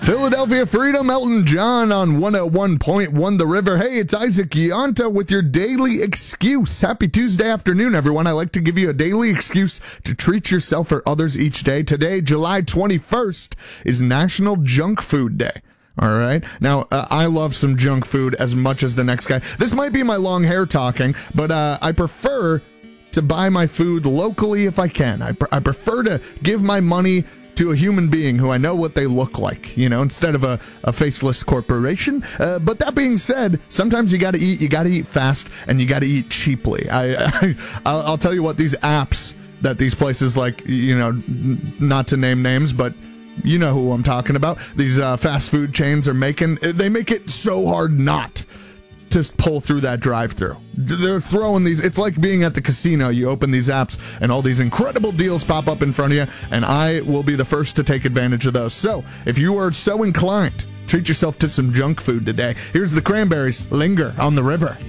Philadelphia Freedom, Elton John on 101.1 The River. Hey, it's Isaac Yanta with your daily excuse. Happy Tuesday afternoon, everyone. I like to give you a daily excuse to treat yourself or others each day. Today, July 21st, is National Junk Food Day. All right. Now, I love some junk food as much as the next guy. This might be my long hair talking, but I prefer to buy my food locally if I can. I prefer to give my money to a human being who I know what they look like, instead of a faceless corporation. But that being said, sometimes you got to eat fast, and you got to eat cheaply. I'll tell you what, these apps that these places like, not to name names, but you know who I'm talking about. These fast food chains they make it so hard not to pull through that drive-thru. They're throwing these, it's like being at the casino. You open these apps and all these incredible deals pop up in front of you, and I will be the first to take advantage of those. So, if you are so inclined, treat yourself to some junk food today. Here's the Cranberries, Linger on the River.